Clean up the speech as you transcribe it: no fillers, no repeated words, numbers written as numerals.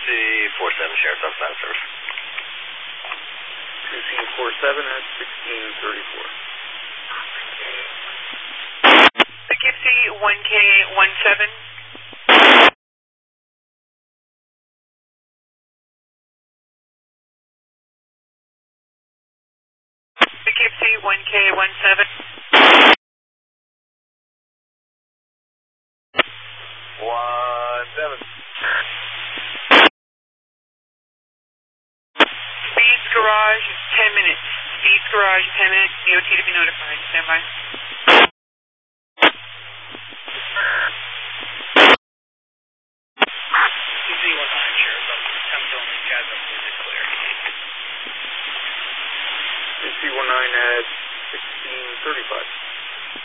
2C47, Sheriff's Office out of service. 2C47 at 1634. Poughkeepsie 1K17. Poughkeepsie 1K17. 17. Speeds Garage 10 minutes. Speeds Garage 10 minutes. DOT to be notified. Stand by. C19, Sheriff's Office. Come to me, guys. Up to the clear. C19 at 1635.